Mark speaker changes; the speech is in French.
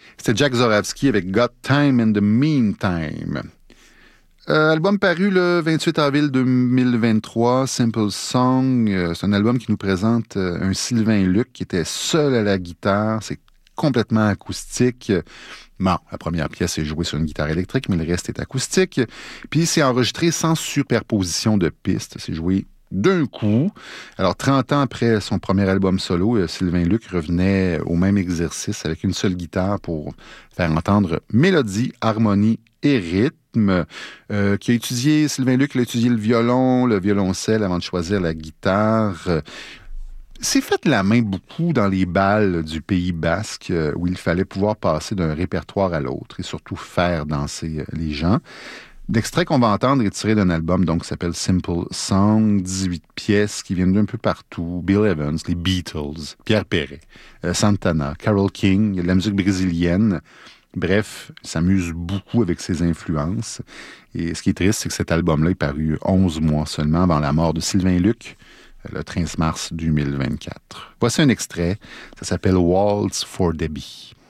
Speaker 1: C'était Jack Zoravsky avec Got Time in the Meantime. Album paru le 28 avril 2023, Simple Song. C'est un album qui nous présente un Sylvain Luc qui était seul à la guitare. C'est complètement acoustique. Bon, la première pièce est jouée sur une guitare électrique, mais le reste est acoustique. Puis c'est enregistré sans superposition de pistes. C'est joué d'un coup. Alors, 30 ans après son premier album solo, Sylvain Luc revenait au même exercice avec une seule guitare pour faire entendre mélodie, harmonie et rythme. Sylvain Luc a étudié le violon, le violoncelle avant de choisir la guitare. C'est fait la main beaucoup dans les bals du Pays basque où il fallait pouvoir passer d'un répertoire à l'autre et surtout faire danser les gens. L'extrait qu'on va entendre est tiré d'un album donc, qui s'appelle Simple Song, 18 pièces qui viennent d'un peu partout. Bill Evans, les Beatles, Pierre Perret, Santana, Carole King, la musique brésilienne. Bref, il s'amuse beaucoup avec ses influences. Et ce qui est triste, c'est que cet album-là est paru 11 mois seulement avant la mort de Sylvain Luc, le 13 mars 2024. Voici un extrait, ça s'appelle Waltz for Debbie.